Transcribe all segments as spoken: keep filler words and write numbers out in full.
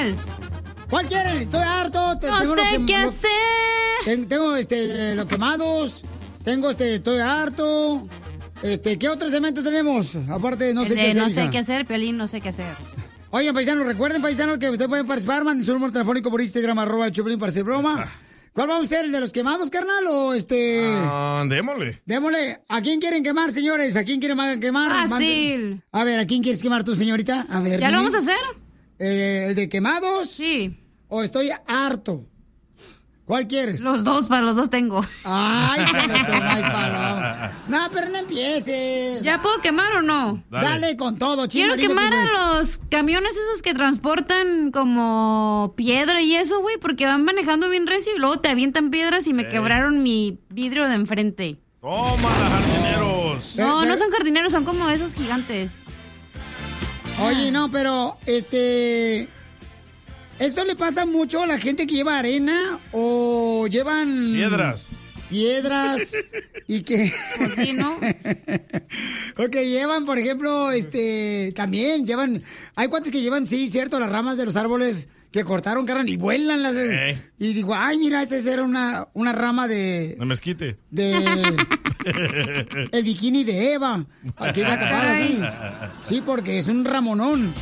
¿Cuál? ¿Cuál quieren? Estoy harto. Te, no tengo sé que, qué lo, hacer. Ten, tengo este, los quemados. Tengo este, estoy harto. Este, ¿qué otro segmento tenemos? Aparte de no El sé de qué hacer. No sé hija. qué hacer, Piolín, no sé qué hacer. Oigan, paisanos, recuerden, paisanos, que ustedes pueden participar. Manden su número telefónico por Instagram, arroba el Choplin para hacer broma. ¿Cuál vamos a hacer? ¿El de los quemados, carnal? ¿O este...? Ah, démosle. Démosle. ¿A quién quieren quemar, señores? ¿A quién quieren quemar? Fácil. Manden. A ver, ¿a quién quieres quemar tú, señorita? A ver. ¿Ya dime. lo vamos a hacer? Eh, ¿El de quemados? Sí. ¿O estoy harto? ¿Cuál quieres? Los dos, para los dos tengo. Ay, no, pero no empieces. ¿Ya puedo quemar o no? Dale, Dale con todo, Quiero quemar a los camiones esos que transportan como piedra y eso, güey, porque van manejando bien recio y luego te avientan piedras y me Ey. quebraron mi vidrio de enfrente. ¡Toma, jardineros! No, pero, no son jardineros, son como esos gigantes. Oye, no, pero este... Esto le pasa mucho a la gente que lleva arena o llevan... Piedras. Piedras y que... Pues sí, ¿no? O que llevan, por ejemplo, este... También llevan... Hay cuates que llevan, sí, cierto, las ramas de los árboles que cortaron, carnal, y vuelan las... Eh. Y digo, ay, mira, esa era una, una rama de... De mezquite. De... el bikini de Eva. Aquí va a tapar así. Sí, porque es un ramonón.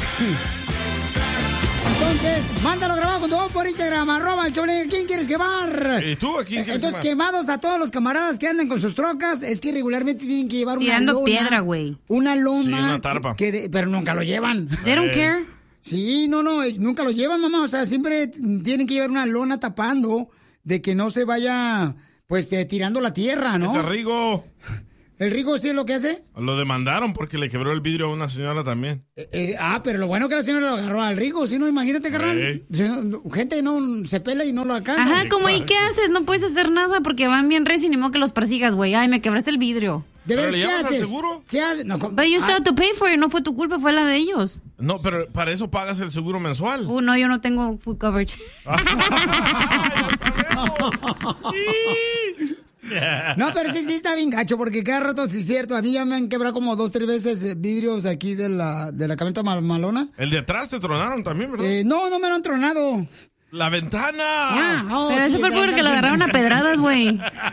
Entonces, mándalo grabado con tu voz por Instagram, arroba el Choplin. ¿Quién quieres quemar? ¿Y tú aquí? Entonces, quemados a todos los camaradas que andan con sus trocas. Es que regularmente tienen que llevar una Tirando lona. piedra, güey. Una lona. Sí, una tarpa. Que, que de- pero nunca lo llevan. They don't care. Sí, no, no, eh, nunca lo llevan, mamá. O sea, siempre tienen que llevar una lona tapando de que no se vaya, pues, eh, tirando la tierra, ¿no? Ese Rigo. ¿El Rigo sí es lo que hace? Lo demandaron porque le quebró el vidrio a una señora también. Eh, eh, ah, pero lo bueno que la señora lo agarró al Rigo, si no, imagínate, carnal. Ey. Si no, gente no se pela y no lo alcanza. Ajá, como ahí, ¿qué haces? No puedes hacer nada porque van bien recio y ni modo que los persigas, güey. Ay, me quebraste el vidrio. ¿De ¿Pero veras le qué llamas al haces? seguro? ¿Qué haces? No, com- But you still ah, have to pay for it. No fue tu culpa, fue la de ellos. No, pero para eso pagas el seguro mensual. Uh, no, yo no tengo full coverage. no, pero sí, sí está bien gacho, porque cada rato, sí es cierto, a mí ya me han quebrado como dos, tres veces eh, vidrios aquí de la, de la camioneta mal- malona. El de atrás te tronaron también, ¿verdad? Eh, no, no me lo han tronado. ¡La ventana! Ah, oh, Pero sí, eso fue de porque verdad, lo sí. agarraron a pedradas, güey.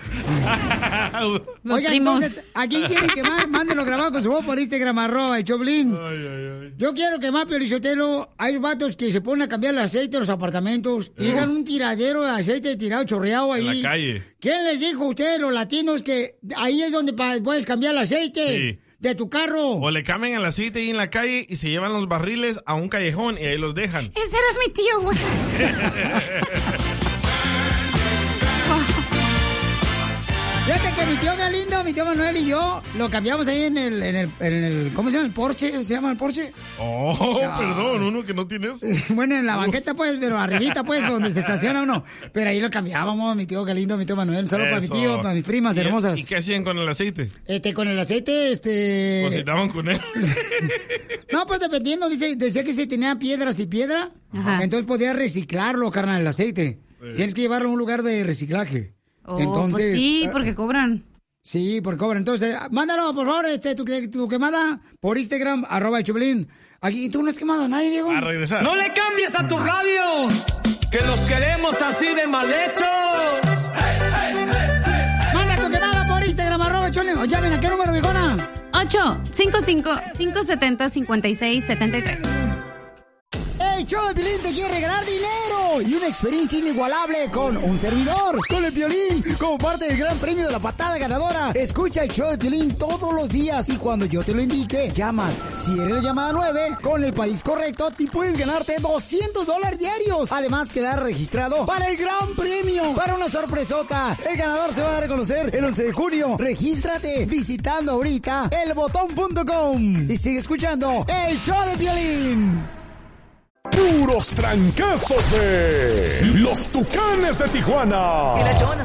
Los Oigan, primos. entonces, ¿a quién quieren quemar? Mándenlo grabado con su voz por Instagram, arroba el Choplin. Yo quiero quemar, Piolichotelo. Hay vatos que se ponen a cambiar el aceite de los apartamentos y dejan un tiradero de aceite tirado, chorreado ahí. En la calle. ¿Quién les dijo a ustedes, los latinos, que ahí es donde pa- puedes cambiar el aceite Sí. de tu carro? O le cambian el aceite ahí en la calle y se llevan los barriles a un callejón y ahí los dejan. Ese era mi tío, güey. Fíjate que mi tío Galindo, mi tío Manuel y yo lo cambiamos ahí en el, en el, en el ¿cómo se llama? ¿El Porsche? ¿Se llama el Porsche? Oh, perdón, uno que no tiene eso. Bueno, en la banqueta, pues, pero arribita, pues, donde se estaciona uno. Pero ahí lo cambiábamos, mi tío Galindo, mi tío Manuel. Un saludo para mi Eso. tío, para mis primas ¿Y- hermosas. ¿Y qué hacían con el aceite? Este, con el aceite, este... Cocinaban con él. No, pues dependiendo, dice, decía que si tenía piedras y piedra, Ajá. entonces podía reciclarlo, carnal, el aceite. Tienes que llevarlo a un lugar de reciclaje. Oh, Entonces, pues sí, ah, porque cobran. Sí, por cobra. Entonces, mándalo, por favor, este, tu, tu quemada por Instagram, arroba el Choplin. Aquí, ¿tú no has quemado a nadie, Diego? A regresar. No le cambies a tu radio, que los queremos así de mal hechos. Manda tu quemada por Instagram, arroba el Choplin. O llamen, ¿a qué número, viejona? ocho cinco cinco, cinco siete cero, cinco seis siete tres. El show de Piolín te quiere regalar dinero y una experiencia inigualable con un servidor, con el Piolín, como parte del gran premio de la patada ganadora. Escucha el show de Piolín todos los días y cuando yo te lo indique, llamas. Si eres la llamada nueve, con el país correcto, te puedes ganarte doscientos dólares diarios. Además, quedar registrado para el gran premio, para una sorpresota. El ganador se va a dar a conocer el once de junio. Regístrate visitando ahorita el botón punto com y sigue escuchando el show de Piolín. Puros trancazos de los Tucanes de Tijuana. Y la Jonas